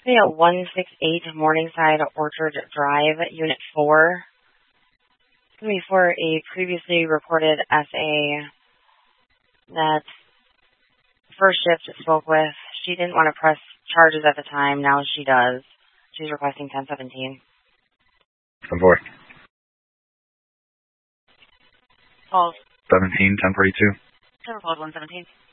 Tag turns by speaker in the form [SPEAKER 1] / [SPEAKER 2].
[SPEAKER 1] Me at 168 Morningside Orchard Drive, Unit 4. It's going to be for a previously reported SA that first shift spoke with. She didn't want to press charges at the time. Now she does. She's requesting 1017.
[SPEAKER 2] 10-4.
[SPEAKER 1] Calls.
[SPEAKER 2] 17, 1042.
[SPEAKER 1] 10 called 117.